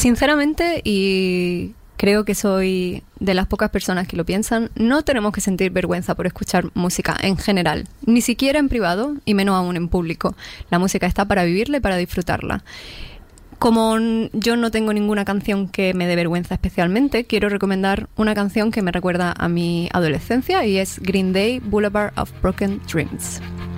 Sinceramente, y creo que soy de las pocas personas que lo piensan, no tenemos que sentir vergüenza por escuchar música en general, ni siquiera en privado y menos aún en público. La música está para vivirla y para disfrutarla. Como yo no tengo ninguna canción que me dé vergüenza especialmente, quiero recomendar una canción que me recuerda a mi adolescencia y es Green Day, Boulevard of Broken Dreams.